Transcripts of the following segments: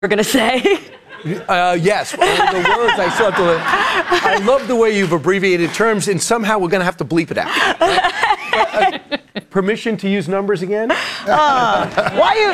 we're going to say. Yes, the words I saw. I love the way you've abbreviated terms, and somehow we're going to have to bleep it out. Right? Permission to use numbers again? Why you?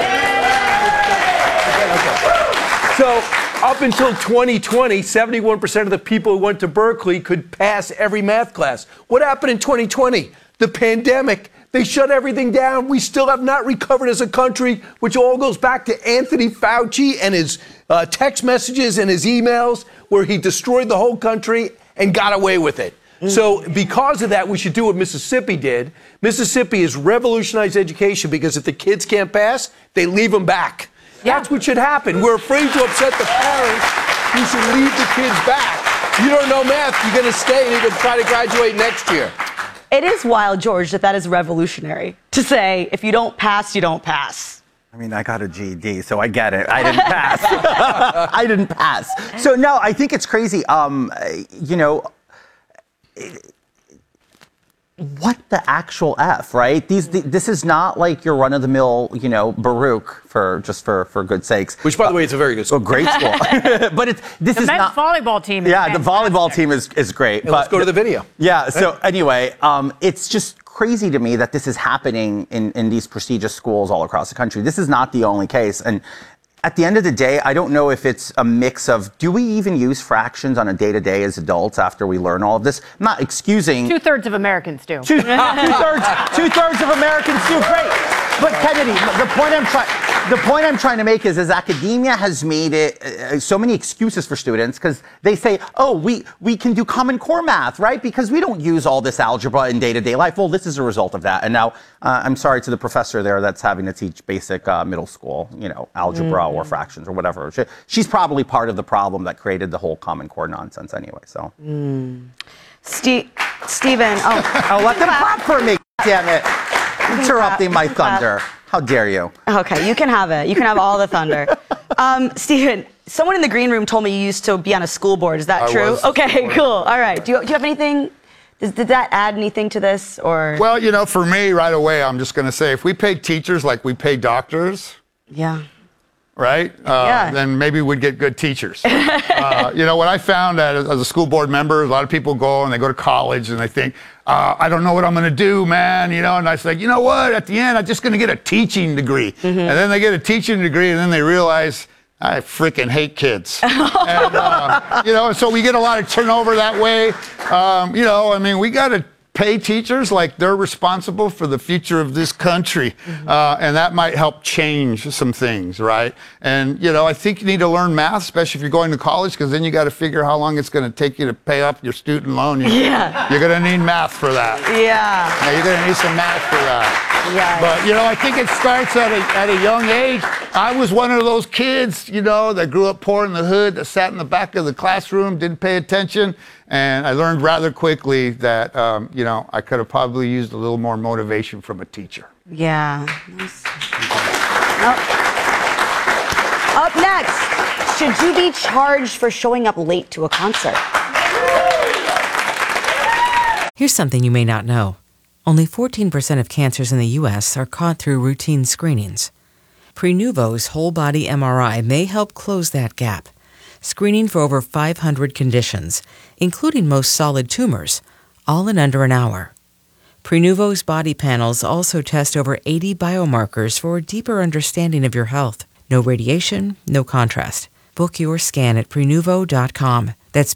So, up until 2020, 71% of the people who went to Berkeley could pass every math class. What happened in 2020? The pandemic. They shut everything down. We still have not recovered as a country, which all goes back to Anthony Fauci and his text messages and his emails, where he destroyed the whole country and got away with it. So because of that, we should do what Mississippi did. Mississippi has revolutionized education because if the kids can't pass, they leave them back. Yeah. That's what should happen. We're afraid to upset the parents. You should leave the kids back. You don't know math, you're going to stay and you're going to try to graduate next year. It is wild, George, that is revolutionary to say if you don't pass, you don't pass. I mean, I got a GED, so I get it. I didn't pass. I didn't pass. So, no, I think it's crazy. What the actual F, right? This is not like your run-of-the-mill, Baruch for good sakes. Which, by the way, it's a very good school. Great school. But this is not... The men's volleyball team is fantastic. The volleyball team is great. But let's go to the video. Yeah, so anyway, it's just crazy to me that this is happening in these prestigious schools all across the country. This is not the only case. And at the end of the day, I don't know if it's a mix of, do we even use fractions on a day-to-day as adults after we learn all of this? I'm not excusing... 2/3 of Americans do. Two-thirds of Americans do. Great. But Kennedy, the point I'm trying to make is academia has made it so many excuses for students because they say, oh, we can do Common Core math, right? Because we don't use all this algebra in day-to-day life. Well, this is a result of that. And now I'm sorry to the professor there that's having to teach basic middle school, algebra or fractions or whatever. She's probably part of the problem that created the whole Common Core nonsense anyway. So, Stephen, I'll let them clap for me. Damn it. Interrupting my thunder. How dare you? Okay, you can have it. You can have all the thunder. Stephen, someone in the green room told me you used to be on a school board. Is that true? Okay, cool. All right. Do you have anything? Did that add anything to this? Or? Well, for me, right away, I'm just going to say, if we paid teachers like we pay doctors, yeah, right? Then maybe we'd get good teachers. What I found as a school board member, a lot of people go and they go to college and they think, I don't know what I'm going to do, man. And I say, you know what? At the end, I'm just going to get a teaching degree. And then they get a teaching degree and then they realize, I freaking hate kids. And so we get a lot of turnover that way. We got to pay teachers like they're responsible for the future of this country. And that might help change some things, right? And, I think you need to learn math, especially if you're going to college, because then you got to figure how long it's going to take you to pay off your student loan. You're going to need math for that. Yeah. You're going to need some math for that. Yeah. But, I think it starts at a young age. I was one of those kids, that grew up poor in the hood, that sat in the back of the classroom, didn't pay attention. And I learned rather quickly that, I could have probably used a little more motivation from a teacher. Yeah. Nice. Up next, should you be charged for showing up late to a concert? Here's something you may not know. Only 14% of cancers in the U.S. are caught through routine screenings. Prenuvo's whole-body MRI may help close that gap, screening for over 500 conditions, including most solid tumors, all in under an hour. Prenuvo's body panels also test over 80 biomarkers for a deeper understanding of your health. No radiation, no contrast. Book your scan at Prenuvo.com. That's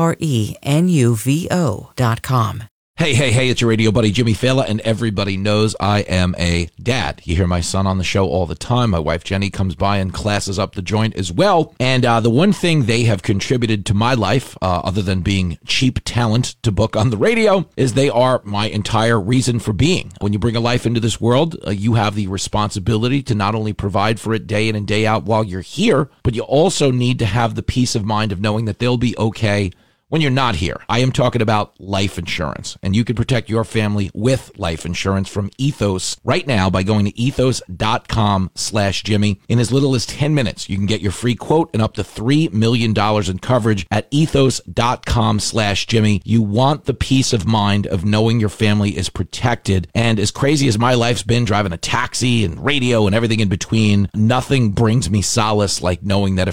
Prenuvo.com. Hey, it's your radio buddy Jimmy Fallon, and everybody knows I am a dad. You hear my son on the show all the time. My wife Jenny comes by and classes up the joint as well. And the one thing they have contributed to my life, other than being cheap talent to book on the radio, is they are my entire reason for being. When you bring a life into this world, you have the responsibility to not only provide for it day in and day out while you're here, but you also need to have the peace of mind of knowing that they'll be okay when you're not here. I am talking about life insurance, and you can protect your family with life insurance from Ethos right now by going to ethos.com/Jimmy. In as little as 10 minutes, you can get your free quote and up to $3 million in coverage at ethos.com/Jimmy. You want the peace of mind of knowing your family is protected. And as crazy as my life's been driving a taxi and radio and everything in between, nothing brings me solace like knowing that